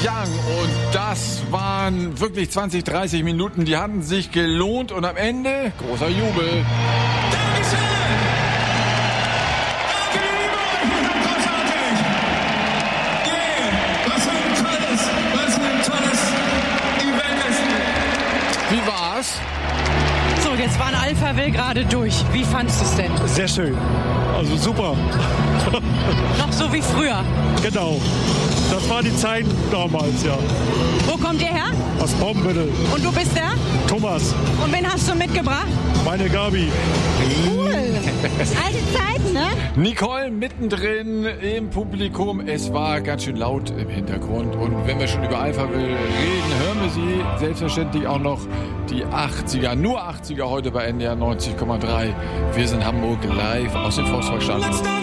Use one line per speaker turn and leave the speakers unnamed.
Young. Und das waren wirklich 20, 30 Minuten, die hatten sich gelohnt. Und am Ende großer Jubel.
Dankeschön!
Wie war's?
So, jetzt war ein Alpha-Will gerade durch. Wie fandest du es denn?
Sehr schön. Also super.
Noch so wie früher.
Genau. Das war die Zeit damals, ja.
Wo kommt ihr her?
Aus Baumwedel.
Und du bist der?
Thomas.
Und wen hast du mitgebracht?
Meine Gabi.
Cool. Alte Zeiten, ne?
Nicole mittendrin im Publikum. Es war ganz schön laut im Hintergrund. Und wenn wir schon über Alpha-Will reden, hören wir sie selbstverständlich auch noch die 80er. Nur 80er heute bei NDR 90,3. Wir sind Hamburg live aus dem Volksparkstadion.